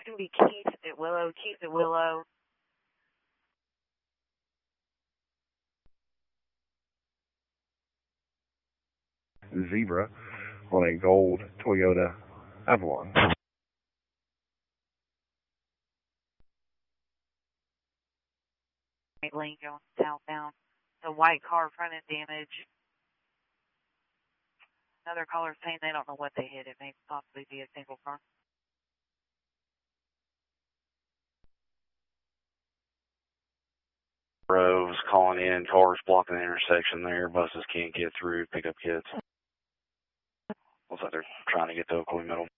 going to be Keith at Willow. Keith at Willow. Zebra on a gold Toyota Avalon. Lane going southbound. The white car front end damage. Another caller saying they don't know what they hit. It may possibly be a single car. Rows calling in, cars blocking the intersection there, buses can't get through, pick up kids. Looks like they're trying to get to Oakley Middle.